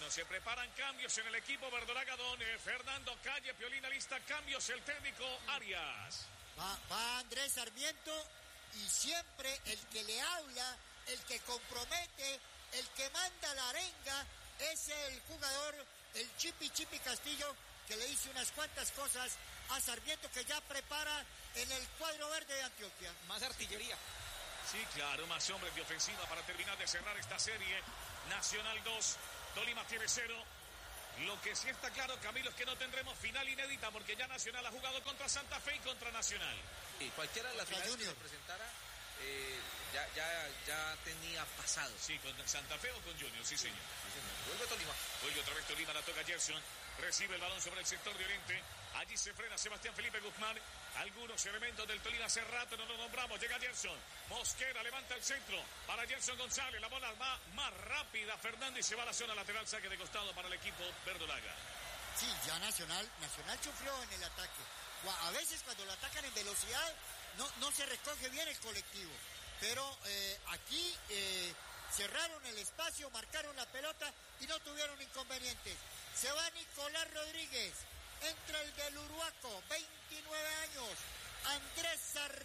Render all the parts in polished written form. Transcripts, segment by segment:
Bueno, se preparan cambios en el equipo verdolaga. Don Fernando Calle, Piolín lista cambios el técnico Arias. Va Andrés Sarmiento y siempre el que le habla, el que compromete, el que manda la arenga, es el jugador, el Chipi Castillo, que le hizo unas cuantas cosas a Sarmiento, que ya prepara en el cuadro verde de Antioquia. Más artillería. Sí, claro, más hombres de ofensiva para terminar de cerrar esta serie. Nacional 2, Tolima tiene 0. Lo que sí está claro, Camilo, es que no tendremos final inédita porque ya Nacional ha jugado contra Santa Fe y contra Nacional. Y cualquiera de las finales que se presentara ya tenía pasado. Sí, con Santa Fe o con Junior, sí señor. Vuelve Tolima. Vuelve otra vez Tolima, la toca Gerson. Recibe el balón sobre el sector de Oriente. Allí se frena Sebastián Felipe Guzmán. Algunos elementos del Tolima hace rato no lo nombramos. Llega Gerson. Mosquera levanta el centro para Gerson González. La bola va más rápida, Fernando, y se va a la zona lateral. Saque de costado para el equipo verdolaga. Sí, ya Nacional sufrió en el ataque. A veces cuando lo atacan en velocidad no se recoge bien el colectivo. Pero aquí cerraron el espacio, marcaron la pelota y no tuvieron inconvenientes. Se va Nicolás Rodríguez, entra el del Uruaco, 29 años, Andrés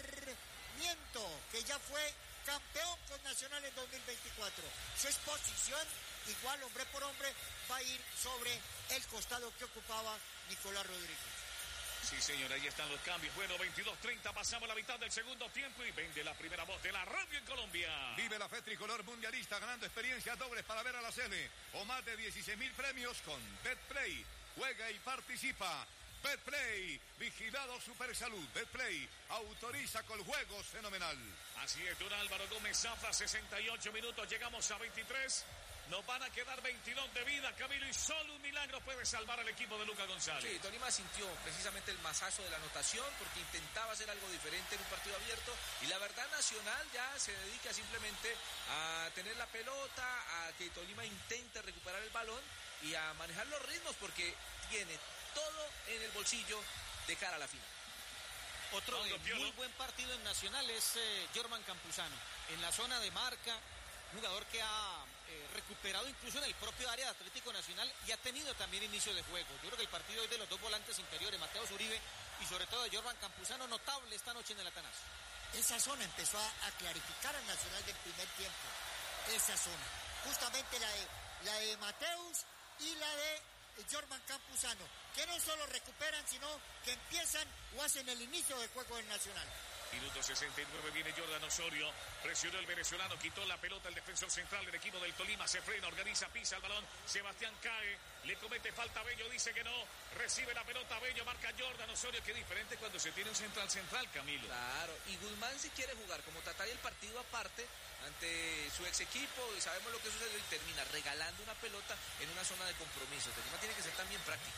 Sarmiento, que ya fue campeón con Nacional en 2024. Su exposición, igual hombre por hombre, va a ir sobre el costado que ocupaba Nicolás Rodríguez. Sí, señor, ahí están los cambios. Bueno, 22:30, pasamos la mitad del segundo tiempo y vende la primera voz de la radio en Colombia. Vive la fe tricolor mundialista ganando experiencias dobles para ver a la sede o más de 16,000 premios con Betplay. Juega y participa. Betplay, vigilado Supersalud. Betplay, autoriza con juegos fenomenal. Así es, don Álvaro Gómez Zafra, 68 minutos, llegamos a 23. Nos van a quedar 22 de vida, Camilo, y solo un milagro puede salvar al equipo de Lucas González. Sí, Tolima sintió precisamente el mazazo de la anotación porque intentaba hacer algo diferente en un partido abierto y la verdad Nacional ya se dedica simplemente a tener la pelota, a que Tolima intente recuperar el balón y a manejar los ritmos porque tiene todo en el bolsillo de cara a la final. Otro muy buen partido en Nacional es Jorman Campuzano. En la zona de marca, jugador que ha recuperado incluso en el propio área de Atlético Nacional y ha tenido también inicio de juego. Yo creo que el partido hoy de los dos volantes interiores, Mateus Uribe y sobre todo de Jorman Campuzano, notable esta noche en el Atanasio. Esa zona empezó a clarificar al Nacional del primer tiempo. Esa zona. Justamente la de Mateus y la de Jorman Campuzano, que no solo recuperan, sino que empiezan o hacen el inicio de juego del Nacional. Minuto 69, viene Jordan Osorio, presionó el venezolano, quitó la pelota el defensor central del equipo del Tolima, se frena, organiza, pisa el balón, Sebastián cae, le comete falta a Bello, dice que no, recibe la pelota Bello, marca Jordan Osorio, que diferente cuando se tiene un central, Camilo. Claro, y Guzmán si quiere jugar como Tatay el partido aparte ante su ex equipo, y sabemos lo que sucedió y termina regalando una pelota en una zona de compromiso. Tolima tiene que ser también práctico.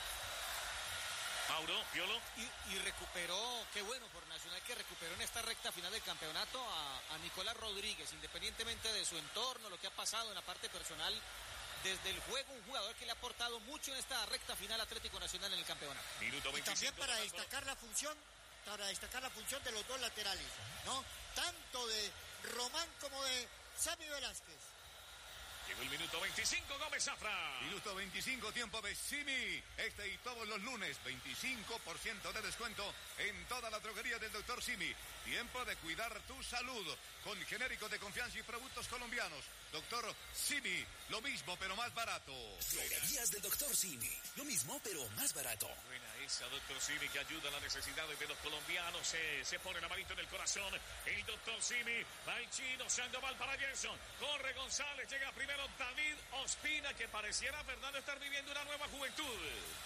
Mauro, Piolo. Y recuperó, qué bueno por Nacional que recuperó en esta recta final del campeonato a Nicolás Rodríguez, independientemente de su entorno, lo que ha pasado en la parte personal, desde el juego, un jugador que le ha aportado mucho en esta recta final Atlético Nacional en el campeonato. Minuto 25, y también para destacar la función de los dos laterales, ¿no? Tanto de Román como de Sammy Velázquez. Llegó el minuto 25, Gómez Zafra. Minuto 25, tiempo de Simi. Este y todos los lunes, 25% de descuento en toda la droguería del Dr. Simi. Tiempo de cuidar tu salud con genéricos de confianza y productos colombianos. Dr. Simi, lo mismo pero más barato. Droguerías del Dr. Simi, lo mismo pero más barato. Buena esa, Dr. Simi, que ayuda a las necesidades de los colombianos. Se pone la manito en el corazón. El Dr. Simi, va el chino, Sandoval para Gerson. Corre González, llega primero David Ospina, que pareciera, Fernando, estar viviendo una nueva juventud.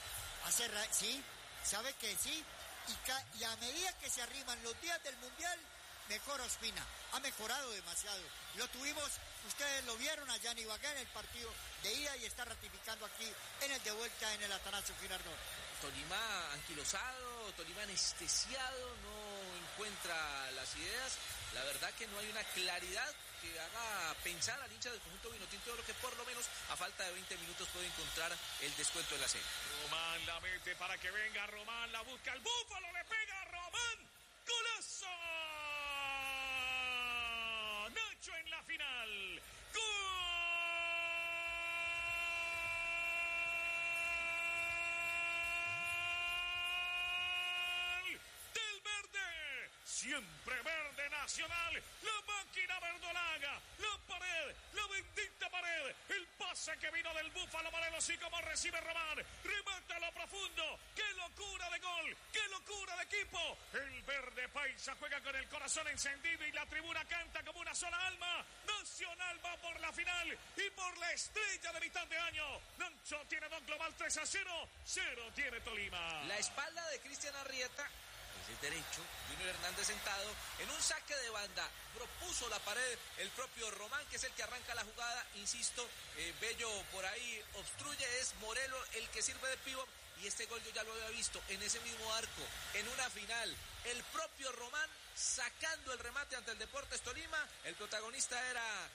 Sí, sabe que sí. Y a medida que se arriman los días del Mundial, mejor Ospina. Ha mejorado demasiado. Lo tuvimos, ustedes lo vieron allá en Ibagué en el partido de ida y está ratificando aquí en el de vuelta en el Atanasio Girardot. Tolima anquilosado, Tolima anestesiado, no encuentra las ideas. La verdad que no hay una claridad que haga pensar al hincha del conjunto vinotinto de lo que por lo menos a falta de 20 minutos puede encontrar el descuento de la serie. Román la mete para que venga Román, la busca el Búfalo, le pega a Román. ¡Golazo! Nacho en la final. ¡Gol! siempre verde Nacional, la máquina verdolaga, la pared, la bendita pared, el pase que vino del Búfalo Morelos y como recibe Román, remata a lo profundo, qué locura de gol, qué locura de equipo, el verde paisa juega con el corazón encendido y la tribuna canta como una sola alma. Nacional va por la final y por la estrella de mitad de año. Nacho tiene Don Global 3-0, 0 tiene Tolima. La espalda de Cristian Arrieta, ese es derecho, Junior Hernández sentado en un saque de banda, propuso la pared el propio Román, que es el que arranca la jugada, insisto, Bello por ahí obstruye, es Morelos el que sirve de pívot. Y este gol yo ya lo había visto en ese mismo arco, en una final. El propio Román sacando el remate ante el Deportes Tolima. El protagonista era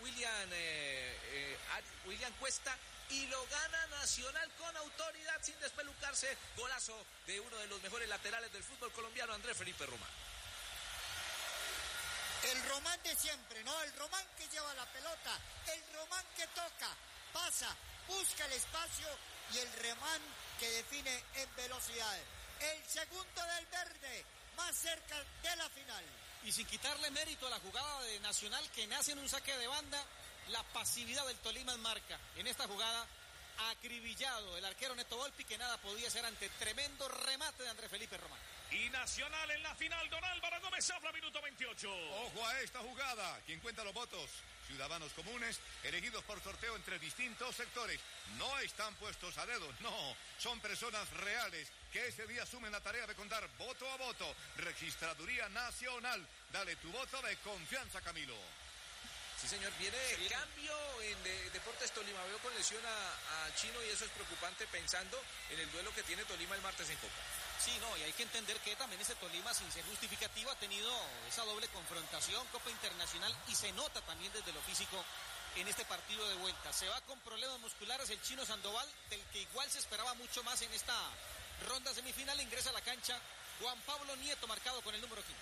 William Cuesta. Y lo gana Nacional con autoridad, sin despelucarse. Golazo de uno de los mejores laterales del fútbol colombiano, Andrés Felipe Román. El Román de siempre, ¿no? El Román que lleva la pelota, el Román que toca, pasa, busca el espacio y el Román que define en velocidad. El segundo del verde, más cerca de la final. Y sin quitarle mérito a la jugada de Nacional que nace en un saque de banda, la pasividad del Tolima en marca. En esta jugada, acribillado el arquero Neto Volpi, que nada podía hacer ante tremendo remate de Andrés Felipe Román. Y Nacional en la final, don Álvaro Gómez habla, minuto 28. Ojo a esta jugada. ¿Quién cuenta los votos? Ciudadanos comunes, elegidos por sorteo entre distintos sectores. No están puestos a dedo, no. Son personas reales que ese día asumen la tarea de contar voto a voto. Registraduría Nacional. Dale tu voto de confianza, Camilo. Sí, señor, viene cambio en Deportes Tolima. Veo con lesión a Chino y eso es preocupante pensando en el duelo que tiene Tolima el martes en Copa. Sí, no, y hay que entender que también ese Tolima, sin ser justificativo, ha tenido esa doble confrontación, Copa Internacional, y se nota también desde lo físico en este partido de vuelta. Se va con problemas musculares el Chino Sandoval, del que igual se esperaba mucho más en esta ronda semifinal. Ingresa a la cancha Juan Pablo Nieto, marcado con el número 15.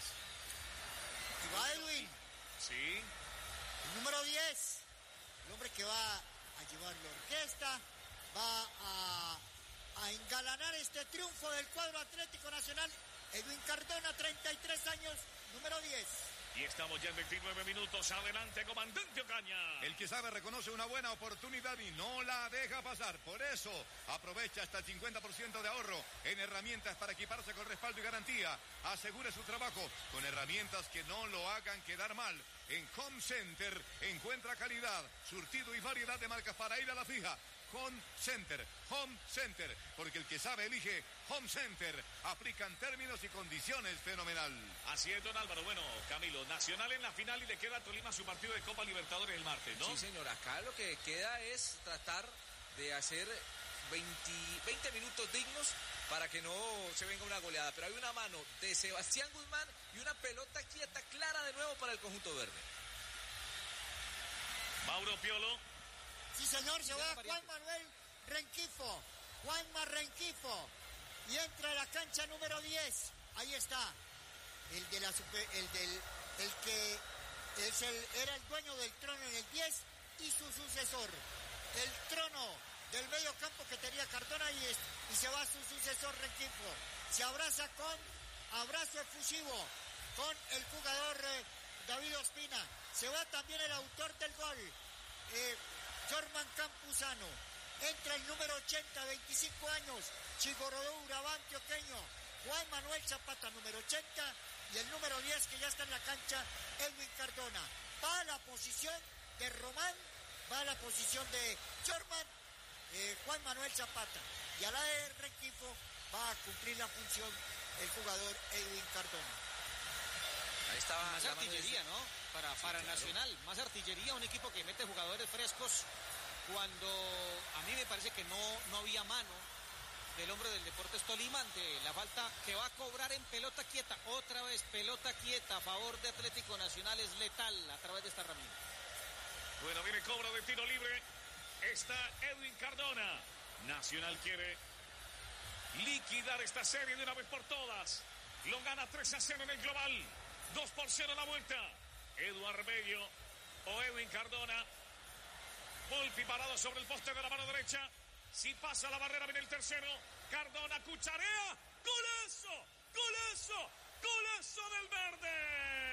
Y va Edwin. Sí. El número 10, el hombre que va a llevar la orquesta, va a engalanar este triunfo del cuadro Atlético Nacional. Edwin Cardona, 33 años, número 10. Y estamos ya en 29 minutos. Adelante, comandante Ocaña. El que sabe reconoce una buena oportunidad y no la deja pasar. Por eso, aprovecha hasta el 50% de ahorro en herramientas para equiparse con respaldo y garantía. Asegure su trabajo con herramientas que no lo hagan quedar mal. En Home Center encuentra calidad, surtido y variedad de marcas para ir a la fija. Home Center, porque el que sabe elige Home Center. Aplican términos y condiciones fenomenal. Así es, don Álvaro. Bueno, Camilo, Nacional en la final y le queda a Tolima su partido de Copa Libertadores el martes, ¿no? Sí, señor, acá lo que queda es tratar de hacer 20 minutos dignos para que no se venga una goleada. Pero hay una mano de Sebastián Guzmán y una pelota quieta clara de nuevo para el conjunto verde. Mauro Piolo. Sí, señor, se va Juan Manuel Renquifo. Juanma Renquifo. Y entra a la cancha número 10. Ahí está. El que era el dueño del trono en el 10 y su sucesor. El trono del medio campo que tenía Cardona y se va su sucesor Renquifo. Se abraza con abrazo efusivo con el jugador David Ospina. Se va también el autor del gol, Jorman Campuzano. Entra el número 80, 25 años, Chigorodó Urabá antioqueño, Juan Manuel Zapata, número 80, y el número 10 que ya está en la cancha, Edwin Cardona. Va a la posición de Román, va a la posición de Jorman, Juan Manuel Zapata, y a la de Renquifo va a cumplir la función el jugador Edwin Cardona. Ahí estaba más artillería, ¿no? Para claro. Nacional, más artillería, un equipo que mete jugadores frescos cuando a mí me parece que no había mano del hombre del Deportes Tolima ante la falta que va a cobrar en pelota quieta. Otra vez pelota quieta a favor de Atlético Nacional, es letal a través de esta herramienta. Bueno, viene cobro de tiro libre. Está Edwin Cardona. Nacional quiere liquidar esta serie de una vez por todas. Lo gana 3-0 en el global. 2-0 en la vuelta. Eduardo Bello o Edwin Cardona. Volpi parado sobre el poste de la mano derecha. Si pasa la barrera, viene el tercero. Cardona cucharea. ¡Golazo! ¡Golazo! ¡Golazo! golazo del verde.